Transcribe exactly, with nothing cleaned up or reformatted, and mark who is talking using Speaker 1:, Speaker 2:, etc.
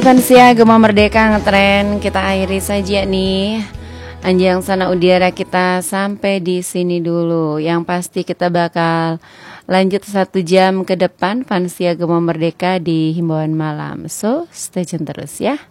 Speaker 1: Fansia Gema Merdeka ngetren, kita akhiri saja nih Anjang Sana Udara kita sampai di sini dulu. Yang pasti kita bakal lanjut satu jam ke depan Fansia Gema Merdeka di Himbauan Malam. So, stay tune terus ya.